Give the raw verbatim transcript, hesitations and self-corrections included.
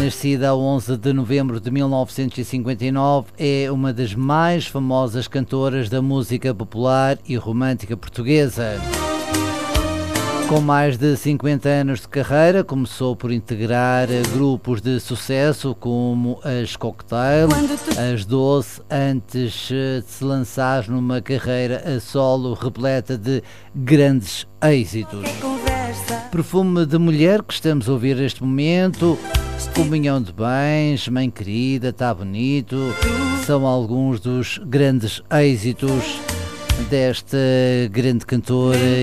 Nascida a onze de novembro de mil novecentos e cinquenta e nove, é uma das mais famosas cantoras da música popular e romântica portuguesa. Com mais de cinquenta anos de carreira, começou por integrar grupos de sucesso como as Cocktail, as Doce, antes de se lançar numa carreira a solo repleta de grandes êxitos. Perfume de Mulher, que estamos a ouvir neste momento, Comunhão de Bens, Mãe Querida, Tá Bonito, são alguns dos grandes êxitos desta grande cantora